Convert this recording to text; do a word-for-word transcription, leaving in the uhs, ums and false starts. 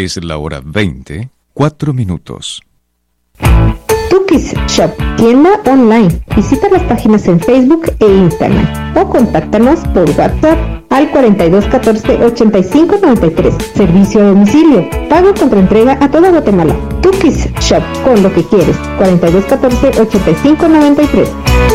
Es la hora veinte, cuatro minutos. Tukis Shop, tienda online. Visita las páginas en Facebook e Instagram o contáctanos por WhatsApp al cuarenta y dos catorce ochenta y cinco noventa y tres. Servicio a domicilio. Pago contra entrega a toda Guatemala. Tukis Shop, con lo que quieres. cuarenta y dos catorce ochenta y cinco noventa y tres.